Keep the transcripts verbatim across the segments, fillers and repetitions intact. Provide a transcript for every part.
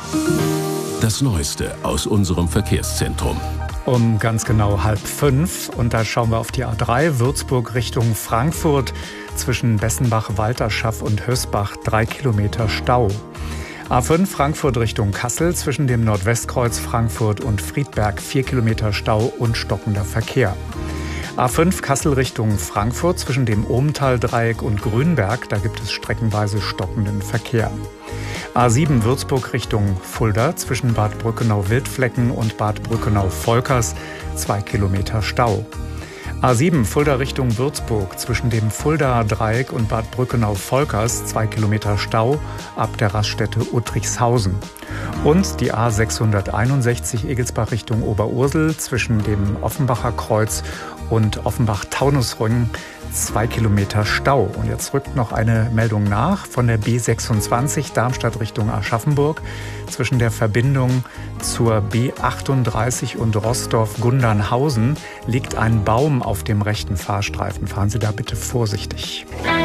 Das Neueste aus unserem Verkehrszentrum. Um ganz genau halb fünf. Und da schauen wir auf die A drei, Würzburg Richtung Frankfurt. Zwischen Bessenbach, Walterschaff und Hösbach drei Kilometer Stau. A fünf, Frankfurt Richtung Kassel. Zwischen dem Nordwestkreuz Frankfurt und Friedberg vier Kilometer Stau und stockender Verkehr. A fünf, Kassel Richtung Frankfurt. Zwischen dem Ohmtal-Dreieck und Grünberg. Da gibt es streckenweise stockenden Verkehr. A sieben, Würzburg Richtung Fulda. Zwischen Bad Brückenau-Wildflecken und Bad Brückenau-Volkers zwei Kilometer Stau. A sieben, Fulda Richtung Würzburg. Zwischen dem Fulda-Dreieck und Bad Brückenau-Volkers zwei Kilometer Stau ab der Raststätte Uttrichshausen. Und die A sechshunderteinundsechzig, Egelsbach Richtung Oberursel. Zwischen dem Offenbacher Kreuz und Offenbach-Taunusring zwei Kilometer Stau. Und jetzt rückt noch eine Meldung nach von der B sechsundzwanzig, Darmstadt Richtung Aschaffenburg. Zwischen der Verbindung zur B achtunddreißig und Rossdorf-Gundernhausen liegt ein Baum auf dem rechten Fahrstreifen. Fahren Sie da bitte vorsichtig.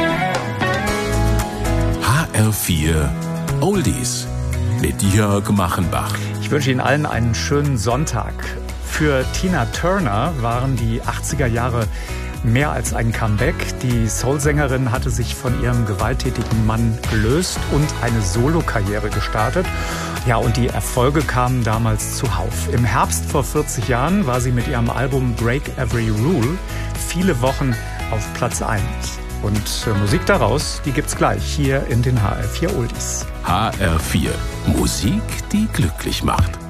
H R vier Oldies mit Jörg Machenbach. Ich wünsche Ihnen allen einen schönen Sonntag. Für Tina Turner waren die achtziger Jahre mehr als ein Comeback. Die Soul-Sängerin hatte sich von ihrem gewalttätigen Mann gelöst und eine Solokarriere gestartet. Ja, und die Erfolge kamen damals zuhauf. Im Herbst vor vierzig Jahren war sie mit ihrem Album Break Every Rule viele Wochen auf Platz eins. Und Musik daraus, die gibt's gleich hier in den H R vier Oldies. H R vier. Musik, die glücklich macht.